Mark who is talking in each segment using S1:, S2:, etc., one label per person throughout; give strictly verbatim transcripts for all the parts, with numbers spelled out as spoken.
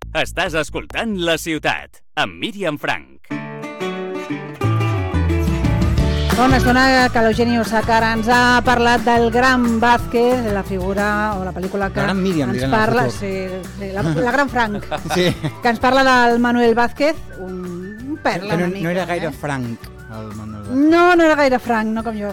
S1: Estàs escoltant La Ciutat, amb Míriam Frank.
S2: Fa una estona que l'Eugeni Osàcar ens ha parlat del gran Vázquez, la figura o la pel·lícula que
S3: la gran Míriam,
S2: ens parla... Sí, sí, la, la gran Frank.
S3: Sí.
S2: Que ens parla del Manuel Vázquez, un, un perla
S3: no,
S2: una mica.
S3: No era gaire
S2: eh?
S3: franc, el Manuel Vázquez.
S2: No, no era gaire franc, no com jo.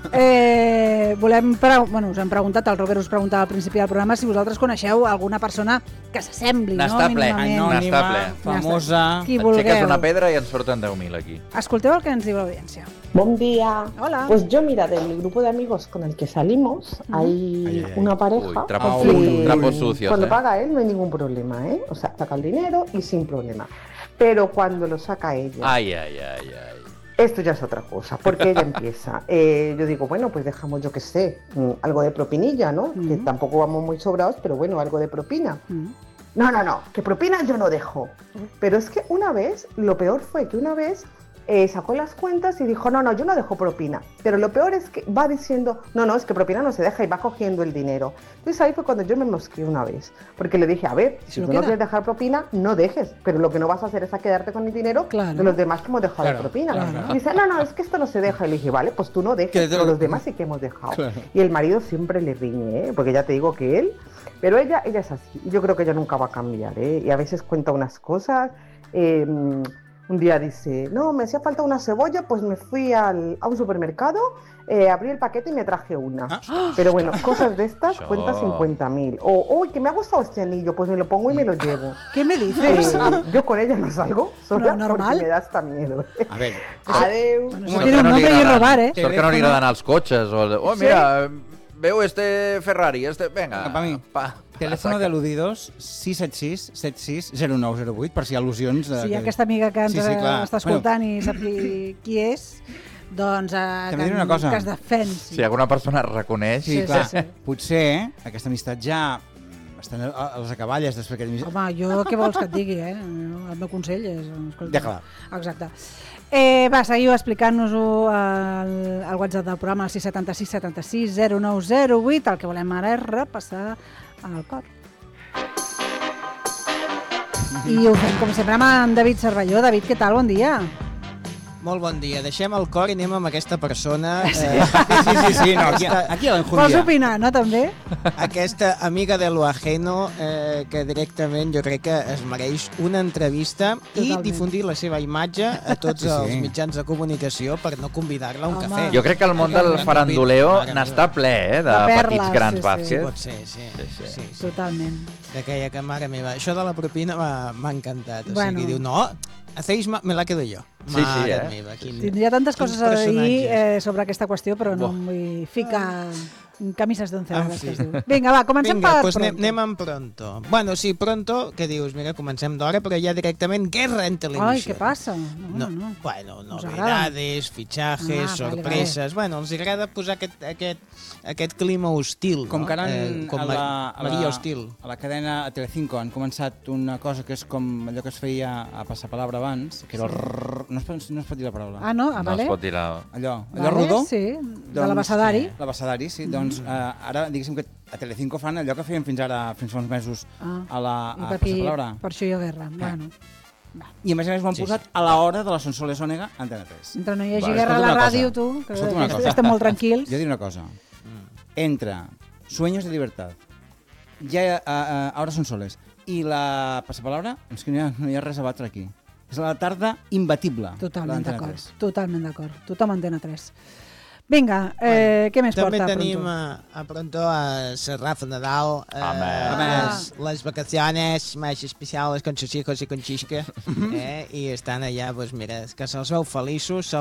S2: Eh, volem pre... bueno, us hem preguntat, el Robert us preguntava al principi del programa si vosaltres coneixeu alguna persona que s'assembli, no?
S4: N'està ple,
S3: anònima, famosa...
S2: Qui vulgueu.
S4: Aixeques una pedra i ens surten deu mil aquí.
S2: Escolteu el que ens diu l'audiència.
S5: Buen día.
S2: Hola.
S5: Pues yo, mira, del grupo de amigos con el que salimos, uh-huh. hay
S4: ay, ay,
S5: una
S4: ay.
S5: pareja
S4: Uy, trapo,
S5: que
S4: trapos sucios,
S5: cuando
S4: ¿eh?
S5: paga él no hay ningún problema, ¿eh? O sea, saca el dinero y sin problema. Pero cuando lo saca ella,
S4: Ay, ay, ay, ay.
S5: esto ya es otra cosa, porque ella empieza. Eh, yo digo, bueno, pues dejamos, yo qué sé, algo de propinilla, ¿no? Uh-huh. Que tampoco vamos muy sobrados, pero bueno, algo de propina. Uh-huh. No, no, no, que propina yo no dejo. Pero es que una vez, lo peor fue que una vez eh, sacó las cuentas y dijo, no, no, yo no dejo propina. Pero lo peor es que va diciendo, no, no, es que propina no se deja y va cogiendo el dinero. Entonces ahí fue cuando yo me mosqué una vez. Porque le dije, a ver, si tú queda? no quieres dejar propina, no dejes. Pero lo que no vas a hacer es a quedarte con el dinero claro. de los demás que hemos dejado claro, de propina. Claro. Y dice, no, no, es que esto no se deja. Y le dije, vale, pues tú no dejes, pero los demás sí que hemos dejado. Claro. Y el marido siempre le riñe, ¿eh? Porque ya te digo que él... Pero ella, ella es así, y yo creo que ella nunca va a cambiar, ¿eh? Y a veces cuenta unas cosas, eh, un día dice, no, me hacía falta una cebolla, pues me fui al, a un supermercado, eh, abrí el paquete y me traje una. ¿Ah? Pero bueno, cosas de estas
S4: Yo...
S5: cuenta cincuenta mil. O, uy, que me ha gustado este anillo, pues me lo pongo y me lo llevo.
S2: ¿Qué me dices?
S5: Eh, yo con ella no salgo, sola
S2: no, normal.
S5: Porque me da hasta miedo.
S3: A ver,
S5: adeu.
S2: Bueno, eso tiene un nombre y robar, ¿eh?
S4: Sort que no li agraden els cotxes. O, oh, mira... Sí. Veo este Ferrari, este... Venga.
S3: Para mí. Pa, pa, Teléfono de al·ludidos sis set sis set sis zero nou zero vuit per si hi ha al·lusions. De,
S2: sí,
S3: que...
S2: aquesta amiga que ens sí, sí, està escoltant bueno. i sap qui, qui és, doncs eh, que,
S3: una cosa.
S2: que es defensi.
S4: Si alguna persona reconeix...
S3: Sí, sí, clar, sí, sí. Potser aquesta amistat ja estan a les acaballes després que...
S2: Home, jo què vols que et digui, eh? El meu consell és...
S3: Deixa-la.
S2: Exacte. Eh, va, seguiu explicant-nos-ho al, al WhatsApp del programa, al sis set sis set sis zero nou zero vuit. El que volem ara és repassar el cor. I ho fem, com sempre, amb en David Cervelló. David, què tal? Bon dia.
S6: Molt bon dia. Deixem el cor i anem amb aquesta persona.
S3: Sí, eh, sí, sí, sí, no, aquí, aquí a l'enjundia.
S2: Vols opinar, no, també?
S6: Aquesta amiga de lo ajeno eh, que directament jo crec que es mereix una entrevista Totalment. I difundir la seva imatge a tots sí, sí. els mitjans de comunicació per no convidar-la a un Home. cafè.
S4: Jo crec que el món del faranduleo n'està ple, eh, de, de perles, petits grans
S2: sí,
S4: Vázquez.
S6: Sí, pot ser, sí. sí, sí. sí, sí.
S2: Totalment.
S6: D'aquella que, mare meva, això de la propina m'ha encantat. O
S2: bueno.
S6: sigui, diu, no, hacéis me la quedo jo.
S4: Sí, sí, eh?
S6: Meva, quin,
S2: Tindria tantes coses a dir eh, sobre aquesta qüestió, però no em vull ficar camises d'onceades, que es diu. Vinga, va, comencem
S6: Vinga,
S2: per
S6: pues
S2: pronto.
S6: Anem amb pronto. Bueno, sí, pronto, que dius, mira, comencem d'hora, però ja directament guerra en televisió.
S2: Ai, què passa? No, no, no.
S6: Bueno, novedades, fitxajes, ah, sorpreses... Vale, vale. Bueno, els agrada posar aquest, aquest, aquest clima hostil,
S3: com
S6: no?
S3: que ara
S6: eh, com
S3: a la, a
S6: Maria
S3: la,
S6: Hostil.
S3: A la cadena a Telecinco han començat una cosa que és com allò que es feia a passar palabra abans, que era el rrr, no es, pot, no es pot dir la paraula.
S2: Ah, no? Ah, vale.
S4: No es pot dir la...
S3: Allò, allò
S2: vale,
S3: rodó.
S2: Sí,
S3: doncs,
S2: de l'abecedari.
S3: Sí, l'abecedari, sí. Mm. Doncs eh, ara, diguéssim que a Telecinco fan allò que feien fins ara, fins fa uns mesos, ah. a la a
S2: aquí,
S3: passar palabra.
S2: Per això hi ha guerra. Ah. Bueno.
S3: Va. I a més a més ho han sí, posat sí. a l'hora de la Sonsoles Ònega a Antena tres.
S2: Mentre no hi hagi Va, guerra a la ràdio, tu, que estem molt tranquils.
S3: Jo diré una cosa. Entre Sueños de Libertad, ja a, a, Ahora son soles, i la passapalabra, és que no hi, ha, no hi ha res a batre aquí. És la tarda imbatible.
S2: Totalment d'acord, totalment d'acord. Tothom Antena tres. Vinga, eh, bueno, què més
S6: també
S2: porta a
S6: tenim
S2: Pronto?
S6: A, a Pronto a Rafa Nadal, eh,
S4: ah.
S6: les vacaciones más especiales con sus hijos y con Xisca, eh, i estan allà, pues mira, que se'ls veu feliços,